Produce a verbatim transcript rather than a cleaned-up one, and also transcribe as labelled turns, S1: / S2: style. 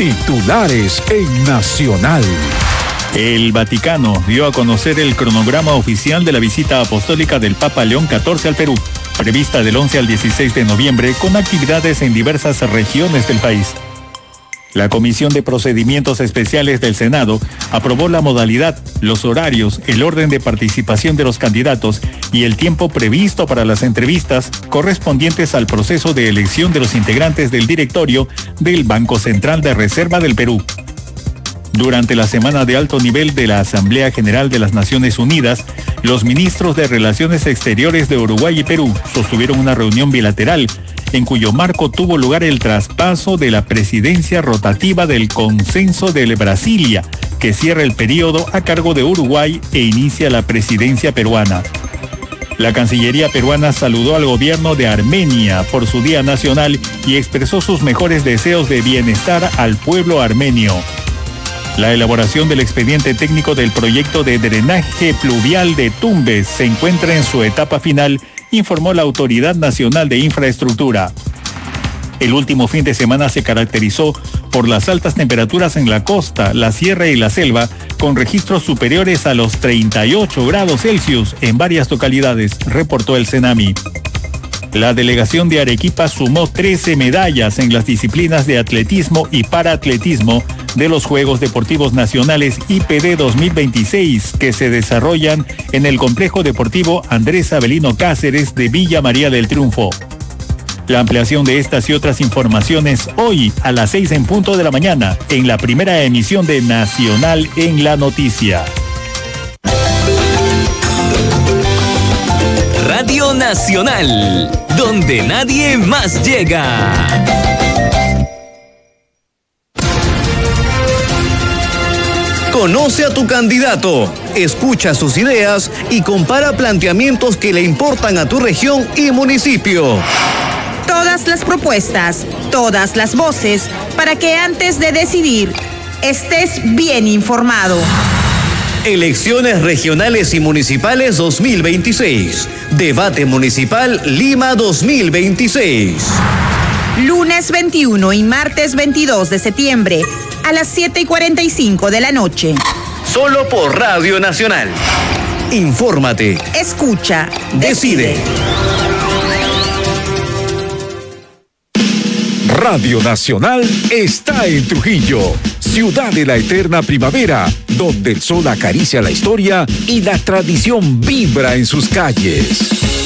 S1: Titulares en Nacional.
S2: El Vaticano dio a conocer el cronograma oficial de la visita apostólica del Papa León catorce al Perú, prevista del once al dieciséis de noviembre, con actividades en diversas regiones del país. La Comisión de Procedimientos Especiales del Senado aprobó la modalidad, los horarios, el orden de participación de los candidatos y el tiempo previsto para las entrevistas correspondientes al proceso de elección de los integrantes del directorio del Banco Central de Reserva del Perú. Durante la semana de alto nivel de la Asamblea General de las Naciones Unidas, los ministros de Relaciones Exteriores de Uruguay y Perú sostuvieron una reunión bilateral, en cuyo marco tuvo lugar el traspaso de la presidencia rotativa del Consenso del Brasilia, que cierra el periodo a cargo de Uruguay e inicia la presidencia peruana. La Cancillería peruana saludó al gobierno de Armenia por su Día Nacional y expresó sus mejores deseos de bienestar al pueblo armenio. La elaboración del expediente técnico del proyecto de drenaje pluvial de Tumbes se encuentra en su etapa final, informó la Autoridad Nacional de Infraestructura. El último fin de semana se caracterizó por las altas temperaturas en la costa, la sierra y la selva, con registros superiores a los treinta y ocho grados Celsius en varias localidades, reportó el CENAMI. La delegación de Arequipa sumó trece medallas en las disciplinas de atletismo y paraatletismo de los Juegos Deportivos Nacionales I P D dos mil veintiséis, que se desarrollan en el Complejo Deportivo Andrés Avelino Cáceres de Villa María del Triunfo. La ampliación de estas y otras informaciones hoy a las seis en punto de la mañana en la primera emisión de Nacional en la Noticia.
S3: Radio Nacional, donde nadie más llega. Conoce a tu candidato, escucha sus ideas y compara planteamientos que le importan a tu región y municipio.
S4: Todas las propuestas, todas las voces, para que antes de decidir estés bien informado.
S3: Elecciones regionales y municipales dos mil veintiséis. Debate Municipal Lima dos mil veintiséis.
S4: Lunes veintiuno y martes veintidós de septiembre a las siete y cuarenta y cinco de la noche.
S3: Solo por Radio Nacional. Infórmate.
S4: Escucha.
S3: Decide.
S1: Radio Nacional está en Trujillo, ciudad de la eterna primavera, donde el sol acaricia la historia y la tradición vibra en sus calles.